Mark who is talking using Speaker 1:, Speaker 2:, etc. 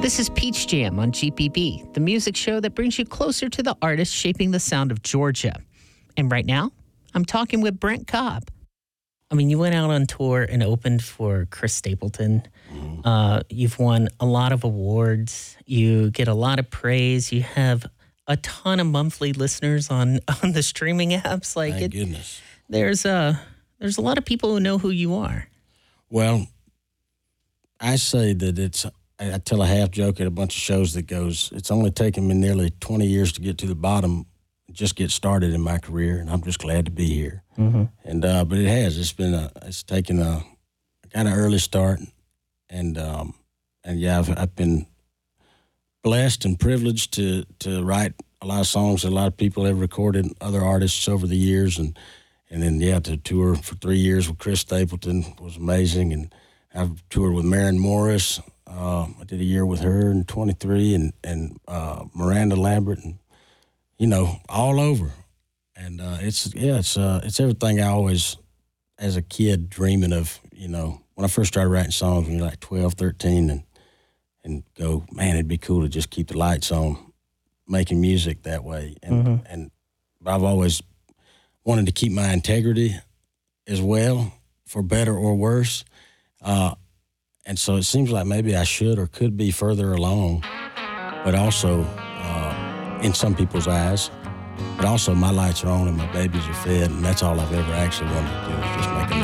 Speaker 1: This is Peach Jam on GPB, the music show that brings you closer to the artists shaping the sound of Georgia. And right now, I'm talking with Brent Cobb. I mean, you went out on tour and opened for Chris Stapleton. You've won a lot of awards. You get a lot of praise. You have a ton of monthly listeners on the streaming apps.
Speaker 2: Thank goodness.
Speaker 1: There's a lot of people who know who you are.
Speaker 2: Well, I say that I tell a half joke at a bunch of shows that goes, it's only taken me nearly 20 years to get to the bottom, just get started in my career, and I'm just glad to be here. Mm-hmm. And but it has. It's taken a kind of early start, and yeah, I've been blessed and privileged to write a lot of songs that a lot of people have recorded, other artists over the years, and then to tour for 3 years with Chris Stapleton was amazing, and I've toured with Maren Morris. I did a year with her in 23, and Miranda Lambert, and all over. And it's everything I always, as a kid, dreaming of. When I first started writing songs when you're like 12, 13, and go, man, it'd be cool to just keep the lights on, making music that way. And but I've always wanted to keep my integrity as well, for better or worse. And so it seems like maybe I should or could be further along, but also in some people's eyes, but also my lights are on and my babies are fed, and that's all I've ever actually wanted to do is just make a